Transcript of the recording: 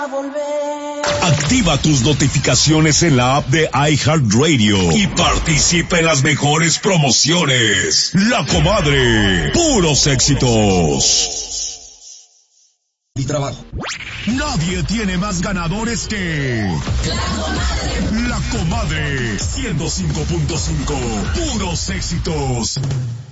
Activa tus notificaciones en la app de iHeartRadio y participa en las mejores promociones. La Comadre, puros éxitos. Mi trabajo. Nadie tiene más ganadores que La Comadre 105.5, puros éxitos.